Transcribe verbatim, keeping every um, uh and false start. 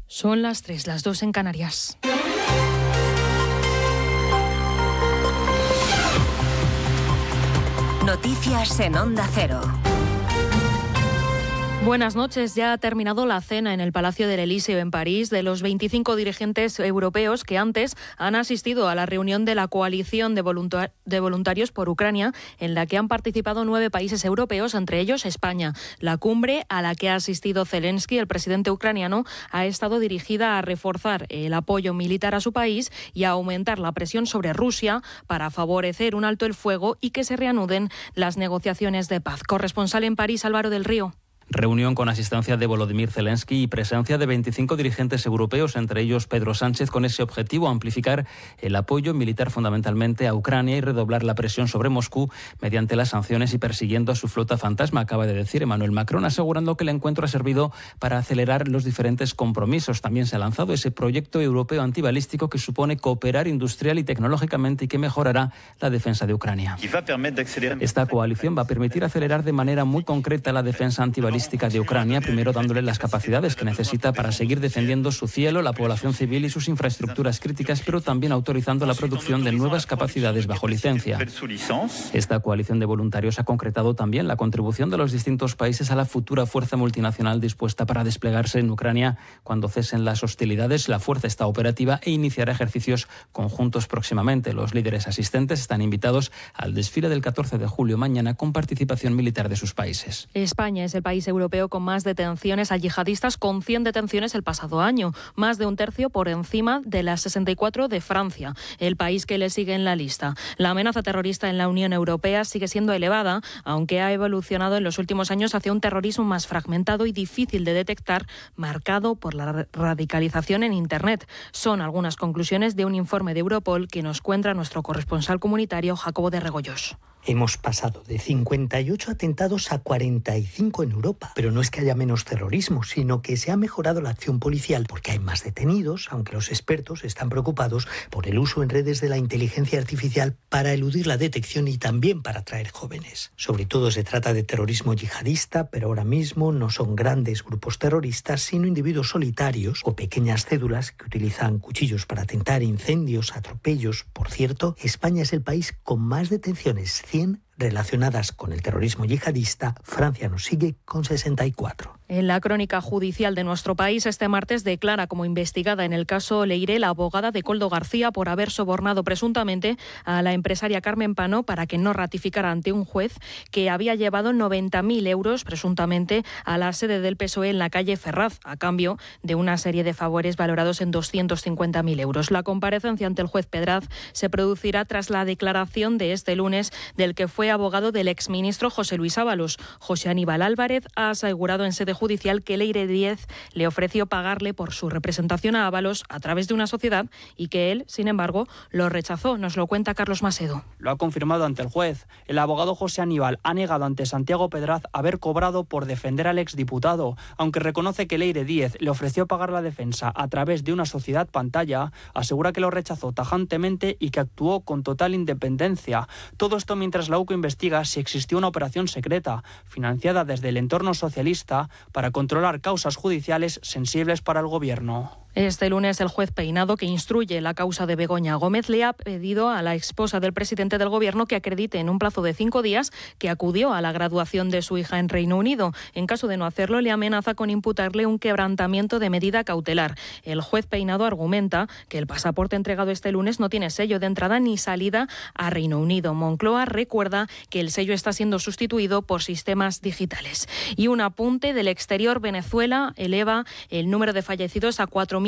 Son las tres, las dos en Canarias. Noticias en Onda Cero. Buenas noches. Ya ha terminado la cena en el Palacio del Elíseo en París de los veinticinco dirigentes europeos que antes han asistido a la reunión de la coalición de, voluntar- de voluntarios por Ucrania, en la que han participado nueve países europeos, entre ellos España. La cumbre a la que ha asistido Zelensky, el presidente ucraniano, ha estado dirigida a reforzar el apoyo militar a su país y a aumentar la presión sobre Rusia para favorecer un alto el fuego y que se reanuden las negociaciones de paz. Corresponsal en París, Álvaro del Río. Reunión con asistencia de Volodymyr Zelensky y presencia de veinticinco dirigentes europeos, entre ellos Pedro Sánchez, con ese objetivo: amplificar el apoyo militar fundamentalmente a Ucrania y redoblar la presión sobre Moscú mediante las sanciones y persiguiendo a su flota fantasma, acaba de decir Emmanuel Macron, asegurando que el encuentro ha servido para acelerar los diferentes compromisos. También se ha lanzado ese proyecto europeo antibalístico que supone cooperar industrial y tecnológicamente y que mejorará la defensa de Ucrania. Esta coalición va a permitir acelerar de manera muy concreta la defensa antibalística de Ucrania, primero dándole las capacidades que necesita para seguir defendiendo su cielo, la población civil y sus infraestructuras críticas, pero también autorizando la producción de nuevas capacidades bajo licencia. Esta coalición de voluntarios ha concretado también la contribución de los distintos países a la futura fuerza multinacional dispuesta para desplegarse en Ucrania cuando cesen las hostilidades. La fuerza está operativa e iniciará ejercicios conjuntos próximamente. Los líderes asistentes están invitados al desfile del catorce de julio mañana con participación militar de sus países. España es el país europeo con más detenciones a yihadistas, con cien detenciones el pasado año, más de un tercio por encima de las sesenta y cuatro de Francia, el país que le sigue en la lista. La amenaza terrorista en la Unión Europea sigue siendo elevada, aunque ha evolucionado en los últimos años hacia un terrorismo más fragmentado y difícil de detectar, marcado por la radicalización en Internet. Son algunas conclusiones de un informe de Europol que nos cuenta nuestro corresponsal comunitario Jacobo de Regoyos. Hemos pasado de cincuenta y ocho atentados a cuarenta y cinco en Europa. Pero no es que haya menos terrorismo, sino que se ha mejorado la acción policial porque hay más detenidos, aunque los expertos están preocupados por el uso en redes de la inteligencia artificial para eludir la detección y también para atraer jóvenes. Sobre todo se trata de terrorismo yihadista, pero ahora mismo no son grandes grupos terroristas, sino individuos solitarios o pequeñas cédulas que utilizan cuchillos para atentar, incendios, atropellos. Por cierto, España es el país con más detenciones, cien relacionadas con el terrorismo yihadista. Francia nos sigue con sesenta y cuatro. En la crónica judicial de nuestro país, este martes declara como investigada en el caso Leire la abogada de Koldo García por haber sobornado presuntamente a la empresaria Carmen Pano para que no ratificara ante un juez que había llevado noventa mil euros presuntamente a la sede del P S O E en la calle Ferraz, a cambio de una serie de favores valorados en doscientos cincuenta mil euros. La comparecencia ante el juez Pedraz se producirá tras la declaración de este lunes del que fue abogado del exministro José Luis Ábalos. José Aníbal Álvarez ha asegurado en sede judicial que Leire Díez le ofreció pagarle por su representación a Ábalos a través de una sociedad y que él, sin embargo, lo rechazó. Nos lo cuenta Carlos Masedo. Lo ha confirmado ante el juez. El abogado José Aníbal ha negado ante Santiago Pedraz haber cobrado por defender al exdiputado, aunque reconoce que Leire Díez le ofreció pagar la defensa a través de una sociedad pantalla. Asegura que lo rechazó tajantemente y que actuó con total independencia. Todo esto mientras la U C O investiga si existió una operación secreta, financiada desde el entorno socialista, para controlar causas judiciales sensibles para el gobierno. Este lunes el juez Peinado, que instruye la causa de Begoña Gómez, le ha pedido a la esposa del presidente del Gobierno que acredite en un plazo de cinco días que acudió a la graduación de su hija en Reino Unido. En caso de no hacerlo, le amenaza con imputarle un quebrantamiento de medida cautelar. El juez Peinado argumenta que el pasaporte entregado este lunes no tiene sello de entrada ni salida a Reino Unido. Moncloa recuerda que el sello está siendo sustituido por sistemas digitales. Y un apunte del exterior: Venezuela eleva el número de fallecidos a cuatro mil